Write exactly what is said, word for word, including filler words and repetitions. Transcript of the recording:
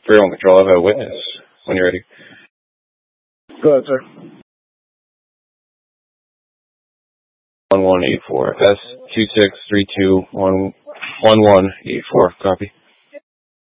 Clear on control. I have a witness when you're ready. Go ahead, sir. one one eight four. S two six three two one one one eight four. Copy.